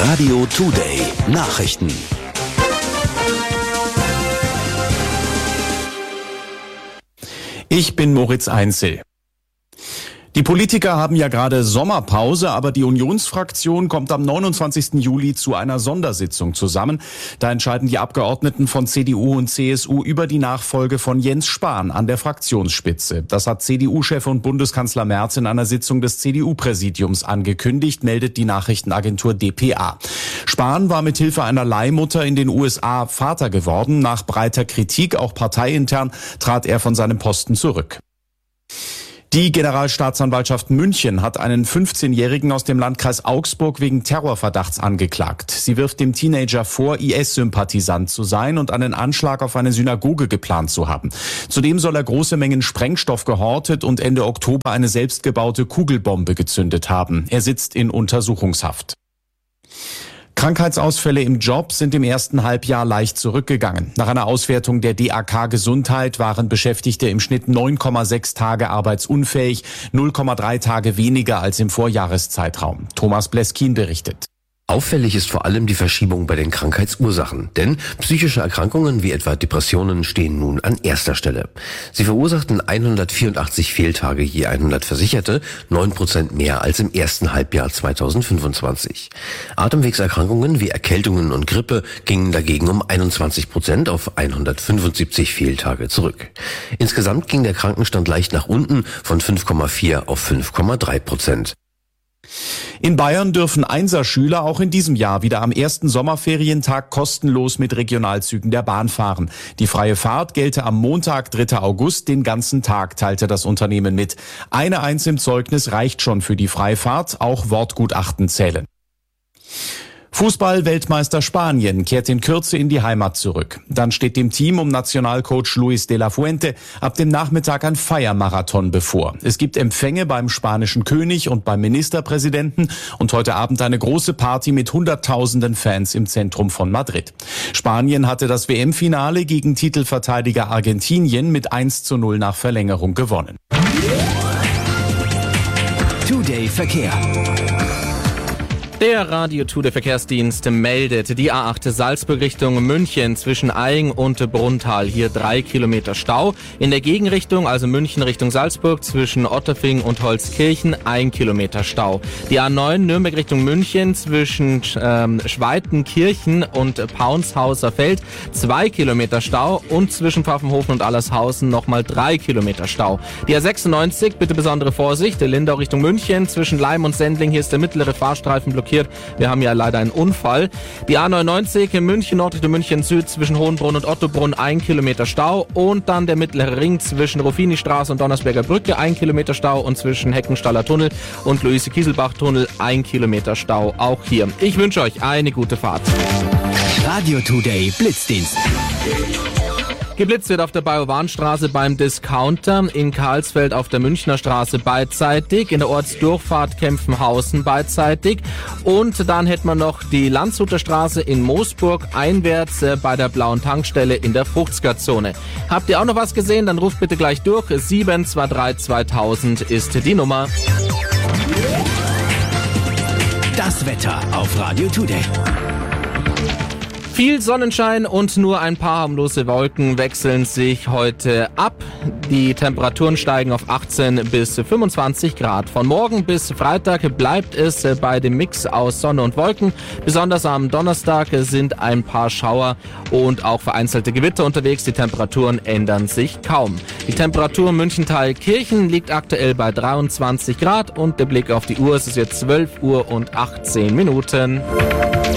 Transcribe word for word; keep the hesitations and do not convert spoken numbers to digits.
Radio Today Nachrichten. Ich bin Moritz Einzel. Die Politiker haben ja gerade Sommerpause, aber die Unionsfraktion kommt am neunundzwanzigsten Juli zu einer Sondersitzung zusammen. Da entscheiden die Abgeordneten von C D U und C S U über die Nachfolge von Jens Spahn an der Fraktionsspitze. Das hat C D U-Chef und Bundeskanzler Merz in einer Sitzung des C D U-Präsidiums angekündigt, meldet die Nachrichtenagentur D P A. Spahn war mit Hilfe einer Leihmutter in den U S A Vater geworden. Nach breiter Kritik, auch parteiintern, trat er von seinem Posten zurück. Die Generalstaatsanwaltschaft München hat einen fünfzehnjährigen aus dem Landkreis Augsburg wegen Terrorverdachts angeklagt. Sie wirft dem Teenager vor, I S-Sympathisant zu sein und einen Anschlag auf eine Synagoge geplant zu haben. Zudem soll er große Mengen Sprengstoff gehortet und Ende Oktober eine selbstgebaute Kugelbombe gezündet haben. Er sitzt in Untersuchungshaft. Krankheitsausfälle im Job sind im ersten Halbjahr leicht zurückgegangen. Nach einer Auswertung der D A K Gesundheit waren Beschäftigte im Schnitt neun Komma sechs Tage arbeitsunfähig, null Komma drei Tage weniger als im Vorjahreszeitraum. Thomas Bleskin berichtet. Auffällig ist vor allem die Verschiebung bei den Krankheitsursachen, denn psychische Erkrankungen wie etwa Depressionen stehen nun an erster Stelle. Sie verursachten hundertvierundachtzig Fehltage je hundert Versicherte, neun Prozent mehr als im ersten Halbjahr zweitausendfünfundzwanzig. Atemwegserkrankungen wie Erkältungen und Grippe gingen dagegen um einundzwanzig Prozent auf hundertfünfundsiebzig Fehltage zurück. Insgesamt ging der Krankenstand leicht nach unten von fünf Komma vier auf fünf Komma drei Prozent. In Bayern dürfen Einserschüler auch in diesem Jahr wieder am ersten Sommerferientag kostenlos mit Regionalzügen der Bahn fahren. Die freie Fahrt gelte am Montag, dritter August, den ganzen Tag, teilte das Unternehmen mit. Eine Eins im Zeugnis reicht schon für die Freifahrt, auch Wortgutachten zählen. Fußball-Weltmeister Spanien kehrt in Kürze in die Heimat zurück. Dann steht dem Team um Nationalcoach Luis de la Fuente ab dem Nachmittag ein Feiermarathon bevor. Es gibt Empfänge beim spanischen König und beim Ministerpräsidenten und heute Abend eine große Party mit hunderttausenden Fans im Zentrum von Madrid. Spanien hatte das W M-Finale gegen Titelverteidiger Argentinien mit eins zu null nach Verlängerung gewonnen. Today Verkehr. Der Radio Today Verkehrsdienst meldet die A acht Salzburg Richtung München zwischen Aing und Brunnthal. Hier drei Kilometer Stau. In der Gegenrichtung, also München Richtung Salzburg, zwischen Otterfing und Holzkirchen ein Kilometer Stau. Die A neun Nürnberg Richtung München zwischen ähm, Schweitenkirchen und Paunshauser Feld zwei Kilometer Stau und zwischen Pfaffenhofen und Allershausen nochmal drei Kilometer Stau. Die A sechsundneunzig, bitte besondere Vorsicht, Lindau Richtung München zwischen Leim und Sendling. Hier ist der mittlere Fahrstreifen blockiert. Wir haben ja leider einen Unfall. Die A neunundneunzig in München Nord Richtung München Süd zwischen Hohenbrunn und Ottobrunn ein Kilometer Stau und dann der mittlere Ring zwischen Ruffini-Straße und Donnersberger Brücke ein Kilometer Stau und zwischen Heckenstaller Tunnel und Luise-Kieselbach-Tunnel ein Kilometer Stau auch hier. Ich wünsche euch eine gute Fahrt. Radio Today Blitzdienst. Geblitzt wird auf der Bajowanstraße beim Discounter, in Karlsfeld auf der Münchner Straße beidseitig, in der Ortsdurchfahrt Kempfenhausen beidseitig und dann hätten wir noch die Landshuter Straße in Moosburg einwärts äh, bei der blauen Tankstelle in der Fruchtskatzone. Habt ihr auch noch was gesehen? Dann ruft bitte gleich durch. sieben zwei drei zweitausend ist die Nummer. Das Wetter auf Radio Today. Viel Sonnenschein und nur ein paar harmlose Wolken wechseln sich heute ab. Die Temperaturen steigen auf achtzehn bis fünfundzwanzig Grad. Von morgen bis Freitag bleibt es bei dem Mix aus Sonne und Wolken. Besonders am Donnerstag sind ein paar Schauer und auch vereinzelte Gewitter unterwegs. Die Temperaturen ändern sich kaum. Die Temperatur München-Thalkirchen liegt aktuell bei dreiundzwanzig Grad und der Blick auf die Uhr, es ist jetzt zwölf Uhr und achtzehn Minuten.